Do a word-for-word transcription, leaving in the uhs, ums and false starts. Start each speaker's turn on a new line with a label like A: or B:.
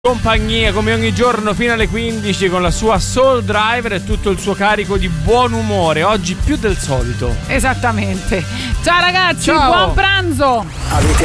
A: Compagnia come ogni giorno fino alle quindici con la sua Soul Driver e tutto il suo carico di buon umore, oggi più del solito.
B: Esattamente. Ciao ragazzi,
A: Ciao.
B: buon pranzo.